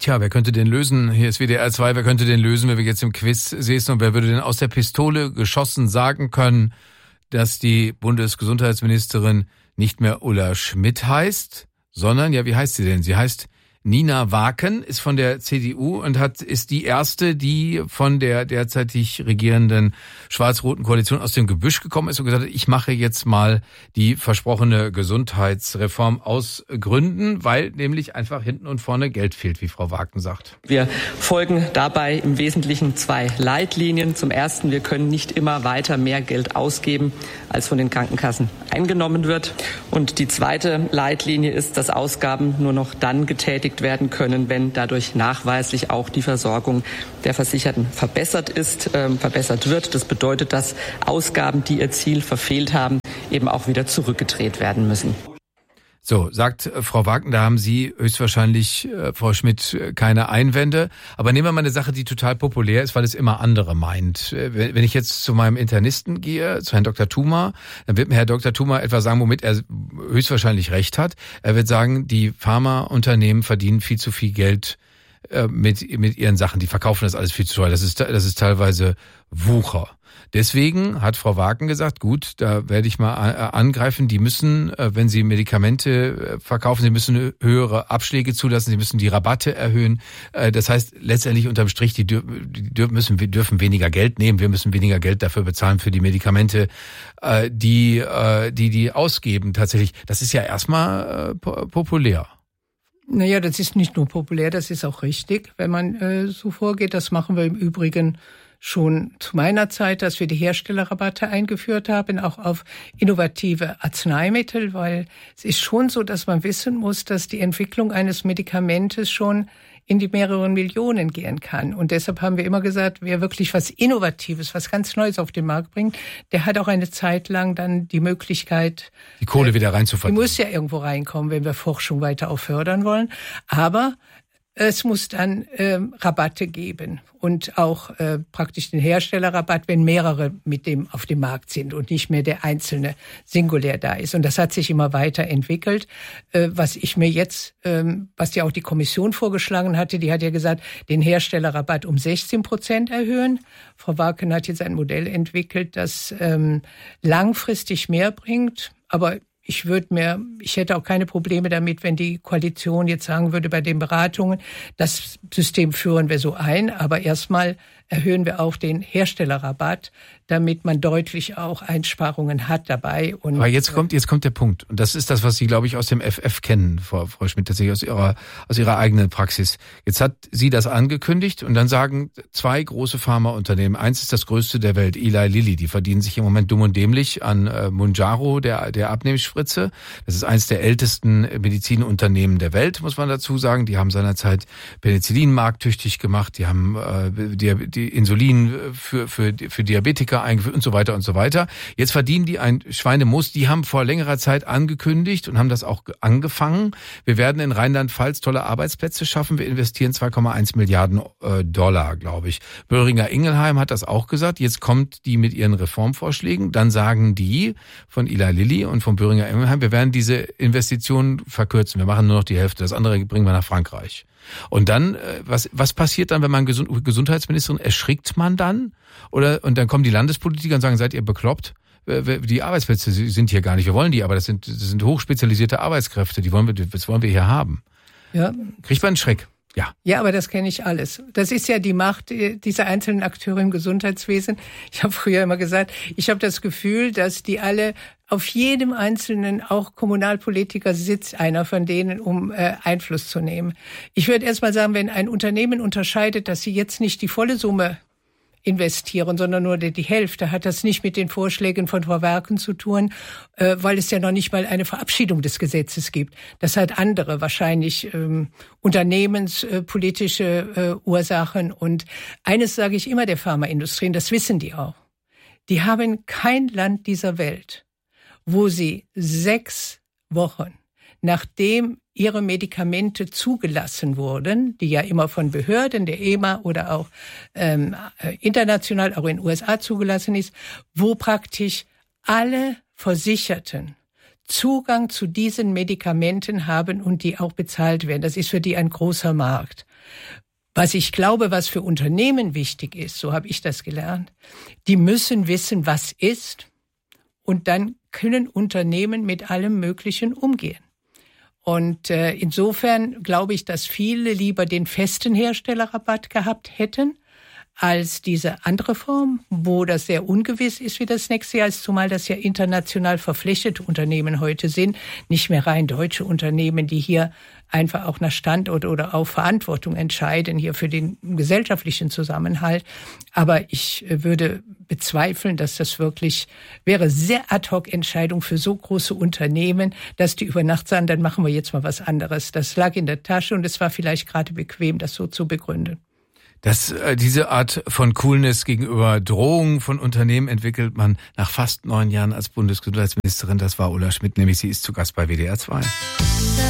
Tja, wer könnte den lösen? Hier ist WDR 2, wer könnte den lösen, wenn wir jetzt im Quiz säßen und wer würde denn aus der Pistole geschossen sagen können, dass die Bundesgesundheitsministerin nicht mehr Ulla Schmidt heißt, sondern, ja, wie heißt sie denn? Sie heißt Nina Waken, ist von der CDU und ist die erste, die von der derzeitig regierenden schwarz-roten Koalition aus dem Gebüsch gekommen ist und gesagt hat, ich mache jetzt mal die versprochene Gesundheitsreform aus Gründen, weil nämlich einfach hinten und vorne Geld fehlt, wie Frau Waken sagt. Wir folgen dabei im Wesentlichen 2 Leitlinien. Zum ersten, wir können nicht immer weiter mehr Geld ausgeben, als von den Krankenkassen eingenommen wird. Und die zweite Leitlinie ist, dass Ausgaben nur noch dann getätigt werden können, wenn dadurch nachweislich auch die Versorgung der Versicherten verbessert wird. Das bedeutet, dass Ausgaben, die ihr Ziel verfehlt haben, eben auch wieder zurückgedreht werden müssen. So, sagt Frau Waken, da haben Sie höchstwahrscheinlich, Frau Schmidt, keine Einwände. Aber nehmen wir mal eine Sache, die total populär ist, weil es immer andere meint. Wenn ich jetzt zu meinem Internisten gehe, zu Herrn Dr. Thuma, dann wird mir Herr Dr. Thuma etwas sagen, womit er höchstwahrscheinlich recht hat. Er wird sagen, die Pharmaunternehmen verdienen viel zu viel Geld mit ihren Sachen. Die verkaufen das alles viel zu teuer. Das ist teilweise Wucher. Deswegen hat Frau Waken gesagt, gut, da werde ich mal angreifen. Die müssen, wenn sie Medikamente verkaufen, sie müssen höhere Abschläge zulassen, sie müssen die Rabatte erhöhen. Das heißt, letztendlich unterm Strich, wir dürfen weniger Geld nehmen, wir müssen weniger Geld dafür bezahlen für die Medikamente, die ausgeben tatsächlich. Das ist ja erstmal populär. Naja, das ist nicht nur populär, das ist auch richtig, wenn man so vorgeht. Das machen wir im Übrigen schon zu meiner Zeit, dass wir die Herstellerrabatte eingeführt haben, auch auf innovative Arzneimittel, weil es ist schon so, dass man wissen muss, dass die Entwicklung eines Medikamentes schon in die mehreren Millionen gehen kann. Und deshalb haben wir immer gesagt, wer wirklich was Innovatives, was ganz Neues auf den Markt bringt, der hat auch eine Zeit lang dann die Möglichkeit, die Kohle wieder reinzuverdienen. Die muss ja irgendwo reinkommen, wenn wir Forschung weiter auch fördern wollen. Aber es muss dann Rabatte geben und auch praktisch den Herstellerrabatt, wenn mehrere mit dem auf dem Markt sind und nicht mehr der einzelne singulär da ist. Und das hat sich immer weiter entwickelt. Was ich mir jetzt, was ja auch die Kommission vorgeschlagen hatte, die hat ja gesagt, den Herstellerrabatt um 16% erhöhen. Frau Waken hat jetzt ein Modell entwickelt, das langfristig mehr bringt, aber ich hätte auch keine Probleme damit, wenn die Koalition jetzt sagen würde, bei den Beratungen, das System führen wir so ein, aber erstmal erhöhen wir auch den Herstellerrabatt, damit man deutlich auch Einsparungen hat dabei. Und aber jetzt kommt der Punkt. Und das ist das, was Sie, glaube ich, aus dem FF kennen, Frau Schmidt, tatsächlich aus Ihrer eigenen Praxis. Jetzt hat sie das angekündigt und dann sagen 2 große Pharmaunternehmen, eins ist das größte der Welt, Eli Lilly, die verdienen sich im Moment dumm und dämlich an Mounjaro, der Abnehmspritze. Das ist eins der ältesten Medizinunternehmen der Welt, muss man dazu sagen. Die haben seinerzeit Penicillin markttüchtig gemacht, die haben die Insulin für Diabetiker eingeführt und so weiter und so weiter. Jetzt verdienen die ein Schweinemus. Die haben vor längerer Zeit angekündigt und haben das auch angefangen. Wir werden in Rheinland-Pfalz tolle Arbeitsplätze schaffen. Wir investieren 2,1 Milliarden Dollar, glaube ich. Boehringer Ingelheim hat das auch gesagt. Jetzt kommt die mit ihren Reformvorschlägen. Dann sagen die von Eli Lilly und von Boehringer Ingelheim, wir werden diese Investitionen verkürzen. Wir machen nur noch die Hälfte. Das andere bringen wir nach Frankreich. Und dann, was passiert dann, wenn man Gesundheitsministerin, erschrickt man dann? Und dann kommen die Landespolitiker und sagen, seid ihr bekloppt? Die Arbeitsplätze sind hier gar nicht, wir wollen die, aber das sind hochspezialisierte Arbeitskräfte, das wollen wir hier haben. Ja. Kriegt man einen Schreck? Ja. Ja, aber das kenne ich alles. Das ist ja die Macht dieser einzelnen Akteure im Gesundheitswesen. Ich habe früher immer gesagt, ich habe das Gefühl, dass die alle auf jedem Einzelnen, auch Kommunalpolitiker, sitzt einer von denen, um Einfluss zu nehmen. Ich würde erst mal sagen, wenn ein Unternehmen unterscheidet, dass sie jetzt nicht die volle Summe investieren, sondern nur die Hälfte, hat das nicht mit den Vorschlägen von Frau Waken zu tun, weil es ja noch nicht mal eine Verabschiedung des Gesetzes gibt. Das hat andere, wahrscheinlich unternehmenspolitische Ursachen. Und eines sage ich immer der Pharmaindustrie, und das wissen die auch. Die haben kein Land dieser Welt, wo sie 6 Wochen, nachdem ihre Medikamente zugelassen wurden, die ja immer von Behörden, der EMA oder auch international, auch in den USA zugelassen ist, wo praktisch alle Versicherten Zugang zu diesen Medikamenten haben und die auch bezahlt werden. Das ist für die ein großer Markt. Was ich glaube, was für Unternehmen wichtig ist, so habe ich das gelernt, die müssen wissen, was ist, und dann können Unternehmen mit allem Möglichen umgehen. Und insofern glaube ich, dass viele lieber den festen Herstellerrabatt gehabt hätten, als diese andere Form, wo das sehr ungewiss ist, wie das nächste Jahr ist, zumal das ja international verflechtete Unternehmen heute sind, nicht mehr rein deutsche Unternehmen, die hier einfach auch nach Standort oder auch Verantwortung entscheiden, hier für den gesellschaftlichen Zusammenhalt. Aber ich würde bezweifeln, dass das wirklich wäre sehr Ad-hoc-Entscheidung für so große Unternehmen, dass die über Nacht sagen, dann machen wir jetzt mal was anderes. Das lag in der Tasche und es war vielleicht gerade bequem, das so zu begründen. Diese Art von Coolness gegenüber Drohungen von Unternehmen entwickelt man nach fast 9 Jahren als Bundesgesundheitsministerin. Das war Ulla Schmidt, nämlich sie ist zu Gast bei WDR 2.